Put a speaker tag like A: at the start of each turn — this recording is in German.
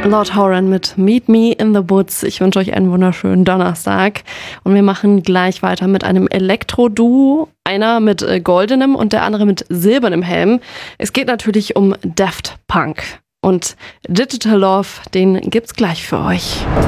A: Lord Horan mit Meet Me in the Woods. Ich wünsche euch einen wunderschönen Donnerstag. Und wir machen gleich weiter mit einem Elektro-Duo. Einer mit goldenem und der andere mit silbernem Helm. Es geht natürlich um Daft Punk. Und Digital Love, den gibt's gleich für euch.